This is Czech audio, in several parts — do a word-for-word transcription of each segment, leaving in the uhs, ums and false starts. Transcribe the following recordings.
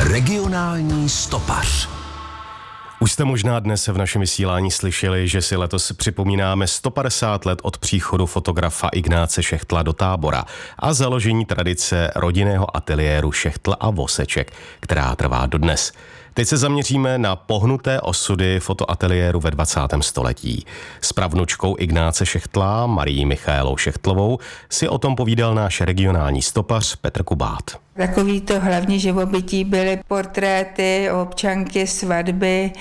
Regionální stopař. Už jste možná dnes v našem vysílání slyšeli, že si letos připomínáme sto padesát let od příchodu fotografa Ignáce Šechtla do Tábora a založení tradice rodinného ateliéru Šechtl a Voseček, která trvá dodnes. Teď se zaměříme na pohnuté osudy fotoateliéru ve dvacátém století. S pravnučkou Ignáce Šechtla, Marií Michaelou Šechtlovou, si o tom povídal náš regionální stopař Petr Kubát. Takový to hlavní živobytí byly portréty, občanky, svatby,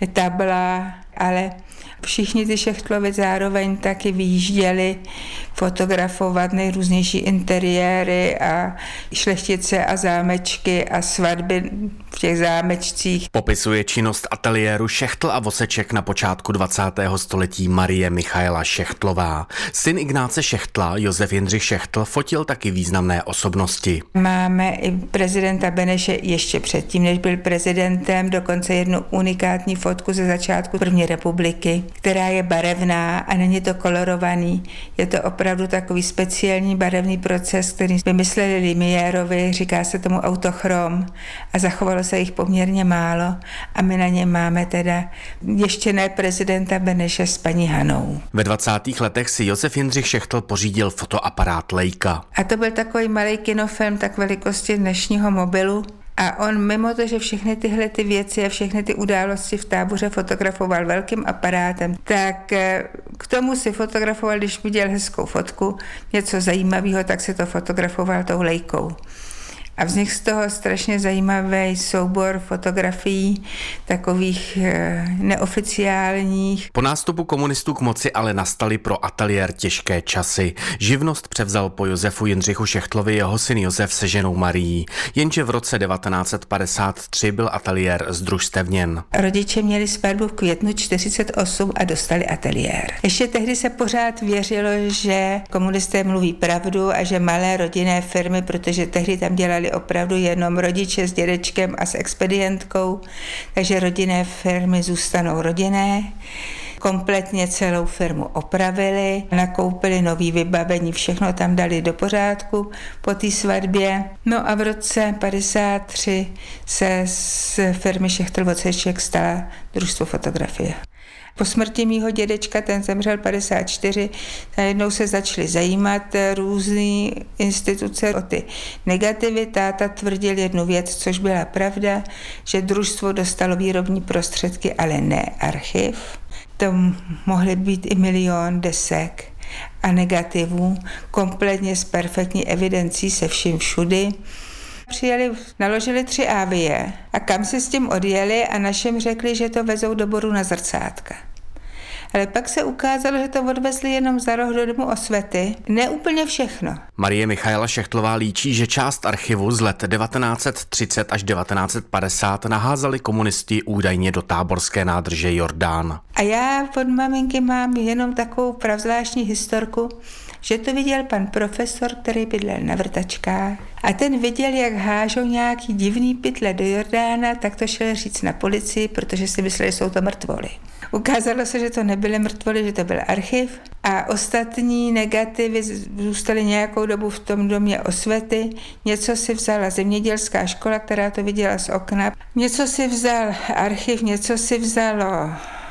tabla, ale všichni ty Šechtlovi zároveň taky vyjížděli fotografovat nejrůznější interiéry a šlechtice a zámečky a svatby v těch zámečcích. Popisuje činnost ateliéru Šechtl a Voseček na počátku dvacátého století Marie Michaela Šechtlová. Syn Ignáce Šechtla, Josef Jindřich Šechtl, fotil taky významné osobnosti. Máme i prezidenta Beneše ještě předtím, než byl prezidentem, dokonce jednu unikátní fotku ze začátku první republiky, která je barevná a není to kolorovaný. Je to opravdu takový speciální barevný proces, který vymysleli Lumiérovi, říká se tomu autochrom a zachovalo se jich poměrně málo a my na něm máme teda ještě ne prezidenta Beneše s paní Hanou. Ve dvacátých letech si Josef Jindřich Šechtl pořídil fotoaparát Leica. A to byl takový malý kinofilm tak velikosti dnešního mobilu. A on mimo to, že všechny tyhle ty věci a všechny ty události v Táboře fotografoval velkým aparátem, tak k tomu si fotografoval, když viděl hezkou fotku, něco zajímavého, tak si to fotografoval tou Leicou. A vznikl z toho strašně zajímavý soubor fotografií, takových e, neoficiálních. Po nástupu komunistů k moci ale nastaly pro ateliér těžké časy. Živnost převzal po Josefu Jindřichu Šechtlovi jeho syn Josef se ženou Marií, jenže v roce devatenáct set padesát tři byl ateliér združstevněn. Rodiče měli svatbu v květnu čtyřicet osm a dostali ateliér. Ještě tehdy se pořád věřilo, že komunisté mluví pravdu a že malé rodinné firmy, protože tehdy tam dělali opravdu jenom rodiče s dědečkem a s expedientkou, takže rodinné firmy zůstanou rodinné. Kompletně celou firmu opravili, nakoupili nový vybavení, všechno tam dali do pořádku po té svatbě. No a v roce padesát tři se z firmy Šechtl Voseček stala družstvo fotografie. Po smrti mýho dědečka, ten zemřel padesát čtyři, najednou se začaly zajímat různé instituce o ty negativy. Táta tvrdil jednu věc, což byla pravda, že družstvo dostalo výrobní prostředky, ale ne archiv. To mohly být i milion desek a negativů, kompletně s perfektní evidencí se vším všudy. Přijeli, naložili tři ávie a kam si s tím odjeli a našem řekli, že to vezou do Boru na zrcátka. Ale pak se ukázalo, že to odvezli jenom za roh do domu Osvěty. Ne úplně všechno. Marie Michaela Šechtlová líčí, že část archivu z let devatenáct set třicet až devatenáct set padesát naházali komunisti údajně do táborské nádrže Jordán. A já od maminky mám jenom takovou pravzvláštní historku, že to viděl pan profesor, který bydlel na Vrtačkách a ten viděl, jak hážou nějaký divný pytle do Jordána, tak to šel říct na policii, protože si mysleli, že jsou to mrtvoly. Ukázalo se, že to nebyly mrtvoly, že to byl archiv a ostatní negativy zůstaly nějakou dobu v tom domě Osvěty. Něco si vzala zemědělská škola, která to viděla z okna. Něco si vzal archiv, něco si vzalo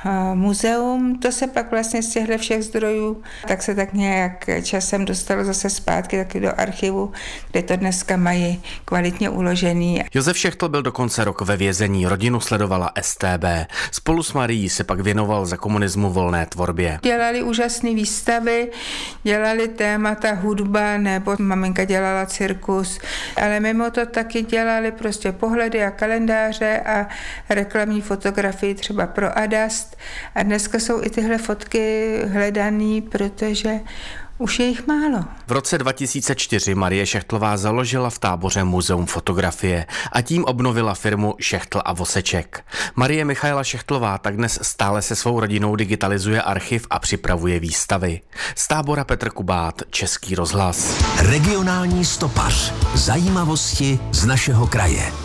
muzeum, to se pak vlastně z těchto všech zdrojů, tak se tak nějak časem dostalo zase zpátky taky do archivu, kde to dneska mají kvalitně uložený. Josef Šechtl byl dokonce rok ve vězení, rodinu sledovala S T B. Spolu s Marií se pak věnoval za komunismu volné tvorbě. Dělali úžasné výstavy, dělali témata hudba, nebo maminka dělala cirkus, ale mimo to taky dělali prostě pohledy a kalendáře a reklamní fotografii třeba pro Adast. A dneska jsou i tyhle fotky hledaný, protože už je jich málo. V roce dva tisíce čtyři Marie Šechtlová založila v Táboře muzeum fotografie a tím obnovila firmu Šechtl a Voseček. Marie Michaela Šechtlová tak dnes stále se svou rodinou digitalizuje archiv a připravuje výstavy. Z Tábora Petr Kubát, Český rozhlas. Regionální stopař. Zajímavosti z našeho kraje.